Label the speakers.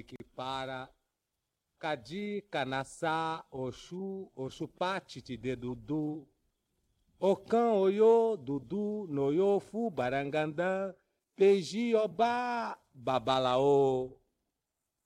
Speaker 1: que para. Cadi, Canaçá, Oxu, Oxupatiti de Dudu. Ocan, Oiô, Dudu, Noiofu, Barangandã, Peji, Obá, Babalaô.